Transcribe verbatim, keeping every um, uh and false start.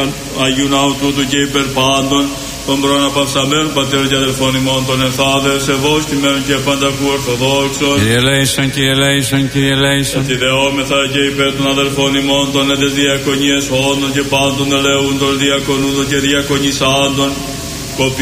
Αγίου Ναού τούτου και υπερπάντων, των προαναπαυσαμένων πατέρων και αδελφών ημών, των ενθάδε, ευώστημένων και πανταχού ορθοδόξων. Κύριε ελέησον, Κύριε ελέησον, Κύριε ελέησον. Ότι δεόμεθα και υπέρ των αδελφών ημών, των έντες διακονίες όντων και πάντων ελέουν, των διακονούντων και διακονισάντων,